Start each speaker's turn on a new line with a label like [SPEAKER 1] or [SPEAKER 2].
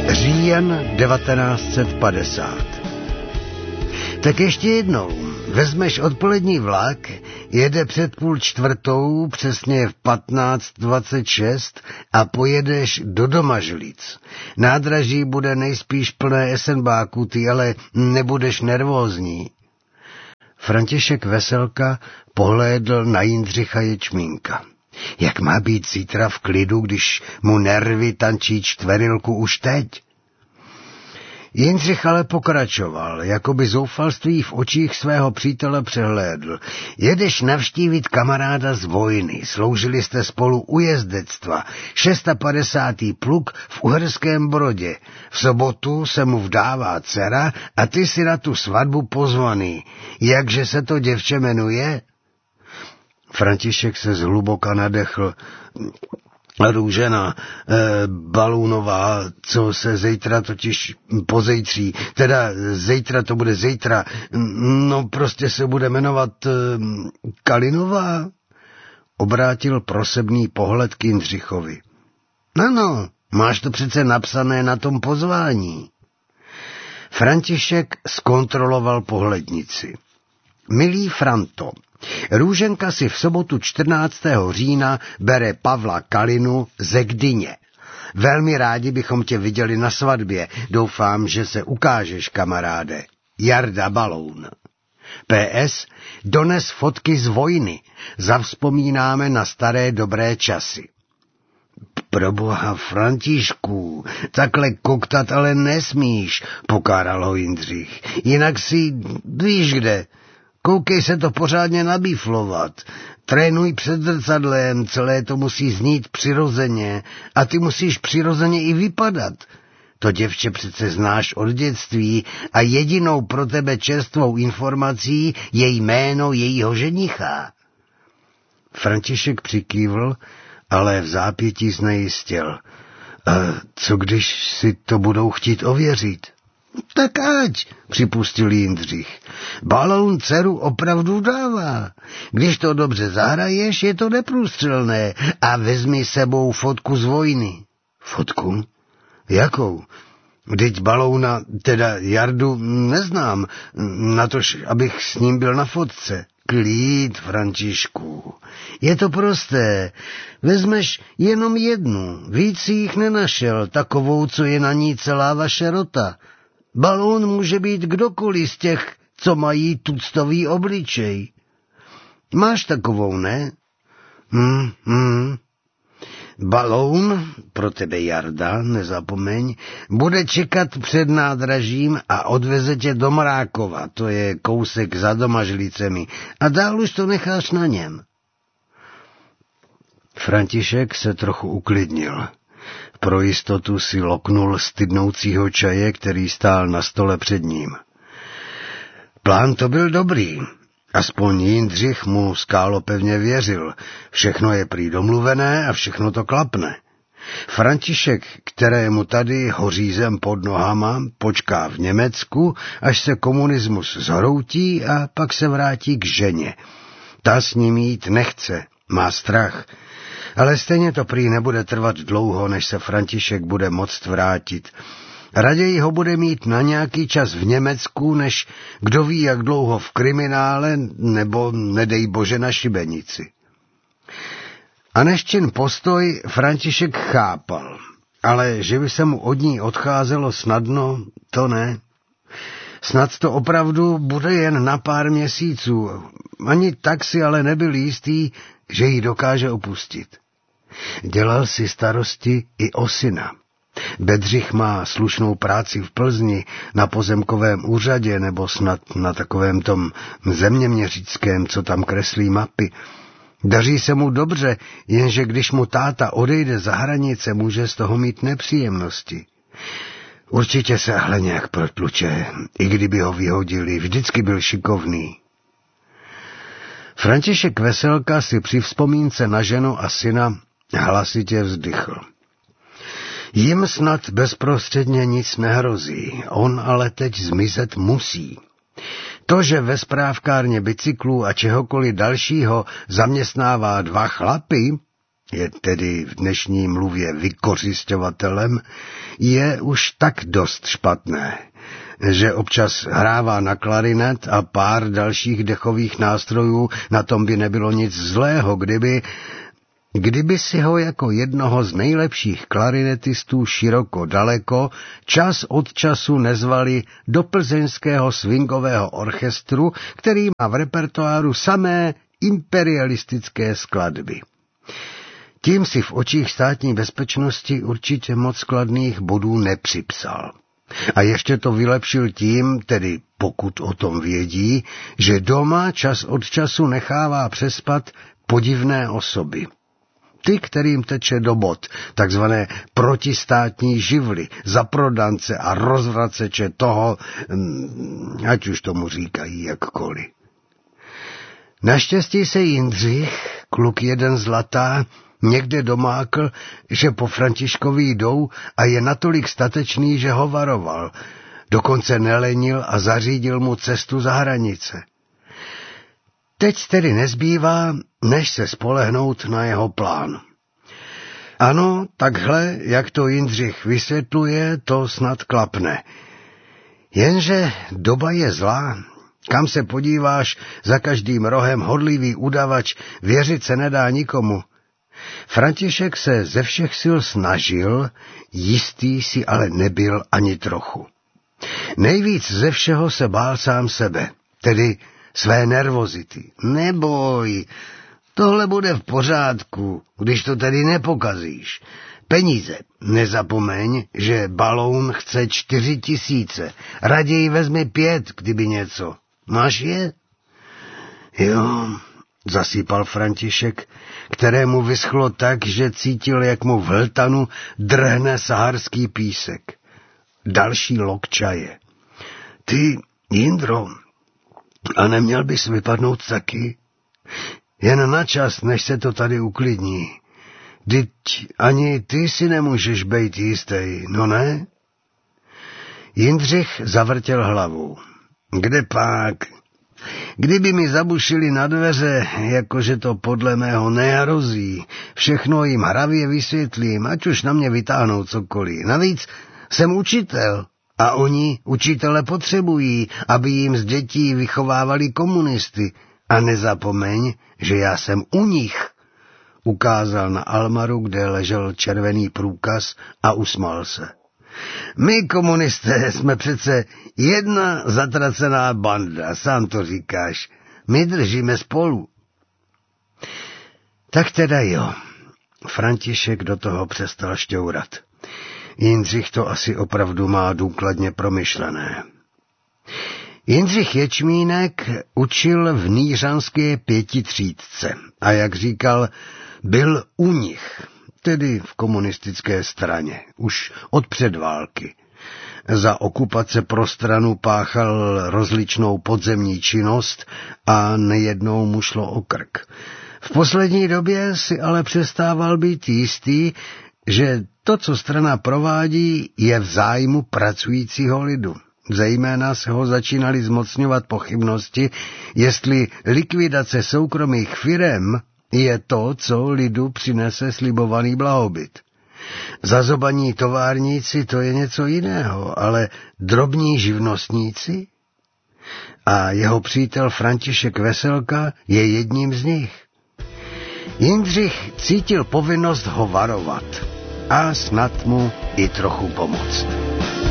[SPEAKER 1] Říjen 1950. Tak ještě jednou. Vezmeš odpolední vlak, jede před 3:30, přesně v 15:26 a pojedeš do Domažlic. Nádraží bude nejspíš plné esenbáků, ty ale nebudeš nervózní. František Veselka pohlédl na Jindřicha Ječmínka. Jak má být zítra v klidu, když mu nervy tančí čtverilku už teď? Jindřich ale pokračoval, jako by zoufalství v očích svého přítele přehlédl. Jedeš navštívit kamaráda z vojny, sloužili jste spolu u jezdectva, 650. pluk v Uherském Brodě. V sobotu se mu vdává dcera a ty si na tu svatbu pozvaný. Jakže se to děvče jmenuje? František se zhluboka nadechl. Růžena, Balůnová, co se zítra totiž pozejtří, teda zítra to bude zítra, no prostě se bude jmenovat Kalinová? Obrátil prosebný pohled k Jindřichovi. Ano, máš to přece napsané na tom pozvání. František zkontroloval pohlednici. Milý Franto, Růženka si v sobotu 14. října bere Pavla Kalinu ze Gdyně. Velmi rádi bychom tě viděli na svatbě. Doufám, že se ukážeš, kamaráde. Jarda Baloun. PS. Dones fotky z vojny. Zavzpomínáme na staré dobré časy. Proboha, Františku, takhle koktat ale nesmíš, pokáral ho Jindřich. Jinak si, víš kde, koukej se to pořádně nabíflovat. Trénuj před zrcadlem, celé to musí znít přirozeně a ty musíš přirozeně i vypadat. To děvče přece znáš od dětství a jedinou pro tebe čerstvou informací je jméno jejího ženicha. František přikývl, ale v zápětí znejistil. Co když si to budou chtít ověřit? Tak ať, připustil Jindřich. Baloun dceru opravdu dává. Když to dobře zahraješ, je to neprůstřelné a vezmi sebou fotku z vojny. Fotku? Jakou? Vždyť Balouna, teda Jardu, neznám, natož abych s ním byl na fotce. Klid, Františku. Je to prosté. Vezmeš jenom jednu, víc jich nenašel, takovou, co je na ní celá vaše rota. Baloun může být kdokoliv z těch, co mají tuctový obličej. Máš takovou, ne? Baloun, pro tebe Jarda, nezapomeň, bude čekat před nádražím a odveze tě do Mrákova, to je kousek za Domažlicemi, a dál už to necháš na něm. František se trochu uklidnil. Pro jistotu si loknul stydnoucího čaje, který stál na stole před ním. Plán to byl dobrý. Aspoň Jindřich mu skálopevně věřil. Všechno je prý domluvené a všechno to klapne. František, kterému tady hoří zem pod nohama, počká v Německu, až se komunismus zhroutí a pak se vrátí k ženě. Ta s ním jít nechce, má strach. Ale stejně to prý nebude trvat dlouho, než se František bude moct vrátit. Raději ho bude mít na nějaký čas v Německu, než kdo ví jak dlouho v kriminále, nebo nedej bože na šibenici. A Aneščin postoj František chápal, ale že by se mu od ní odcházelo snadno, to ne. Snad to opravdu bude jen na pár měsíců, ani tak si ale nebyl jistý, že ji dokáže opustit. Dělal si starosti i o syna. Bedřich má slušnou práci v Plzni, na pozemkovém úřadě nebo snad na takovém tom zeměměřickém, co tam kreslí mapy. Daří se mu dobře, jenže když mu táta odejde za hranice, může z toho mít nepříjemnosti. Určitě se ale nějak protluče, i kdyby ho vyhodili, vždycky byl šikovný. František Veselka si při vzpomínce na ženu a syna hlasitě vzdychl. Jim snad bezprostředně nic nehrozí, on ale teď zmizet musí. To, že ve správkárně bicyklů a čehokoliv dalšího zaměstnává 2 chlapy, je tedy v dnešní mluvě vykořisťovatelem, je už tak dost špatné, že občas hrává na klarinet a pár dalších dechových nástrojů, na tom by nebylo nic zlého, kdyby si ho jako jednoho z nejlepších klarinetistů široko daleko čas od času nezvali do plzeňského swingového orchestru, který má v repertoáru samé imperialistické skladby. Tím si v očích státní bezpečnosti určitě moc kladných bodů nepřipsal. A ještě to vylepšil tím, tedy pokud o tom vědí, že doma čas od času nechává přespat podivné osoby. Ty, kterým teče do bot, takzvané protistátní živly, zaprodance a rozvraceče toho, ať už tomu říkají jakkoliv. Naštěstí se Jindřich, kluk jeden zlatá, někde domákl, že po Františkovi jdou a je natolik statečný, že ho varoval. Dokonce nelenil a zařídil mu cestu za hranice. Teď tedy nezbývá, než se spolehnout na jeho plán. Ano, takhle, jak to Jindřich vysvětluje, to snad klapne. Jenže doba je zlá. Kam se podíváš, za každým rohem hodlivý udavač, věřit se nedá nikomu. František se ze všech sil snažil, jistý si ale nebyl ani trochu. Nejvíc ze všeho se bál sám sebe, tedy své nervozity. Neboj, tohle bude v pořádku, když to tedy nepokazíš. Peníze, nezapomeň, že baloun chce 4 000, raději vezmi 5, kdyby něco. Máš je? Jo, zasýpal František, kterému vyschlo tak, že cítil, jak mu v hltanu drhne saharský písek. Další lok čaje. Ty, Jindro, a neměl bys vypadnout taky? Jen na čas, než se to tady uklidní. Vždyť ani ty si nemůžeš být jistý, no ne? Jindřich zavrtěl hlavou. Kde pak? Kdyby mi zabušili na dveře, jakože to podle mého nehrozí, všechno jim hravě vysvětlím, ať už na mě vytáhnou cokoliv. Navíc jsem učitel a oni učitele potřebují, aby jim z dětí vychovávali komunisty. A nezapomeň, že já jsem u nich. Ukázal na almaru, kde ležel červený průkaz a usmál se. My komunisté jsme přece jedna zatracená banda, sám to říkáš. My držíme spolu. Tak teda jo. František do toho přestal šťourat. Jindřich to asi opravdu má důkladně promyšlené. Jindřich Ječmínek učil v Nýřanské 5. třídce a jak říkal, byl u nich, tedy v komunistické straně, už od předválky. Za okupace Prostranu páchal rozličnou podzemní činnost a nejednou mu šlo o krk. V poslední době si ale přestával být jistý, že to, co strana provádí, je v zájmu pracujícího lidu. Zejména se ho začínaly zmocňovat pochybnosti, jestli likvidace soukromých firem je to, co lidu přinese slibovaný blahobyt. Zazobaní továrníci to je něco jiného, ale drobní živnostníci? A jeho přítel František Veselka je jedním z nich. Jindřich cítil povinnost ho varovat a snad mu i trochu pomoct.